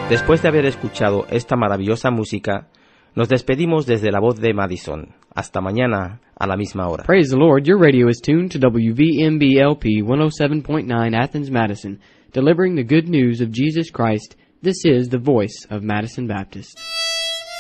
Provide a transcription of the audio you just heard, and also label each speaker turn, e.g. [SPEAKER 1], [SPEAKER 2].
[SPEAKER 1] Después de haber escuchado esta maravillosa música, nos despedimos desde la voz de Madison. Hasta mañana a la misma hora.
[SPEAKER 2] Praise the Lord, your radio is tuned to WVMB-LP 107.9 Athens, Madison, delivering the good news of Jesus Christ. This is the voice of Madison Baptist.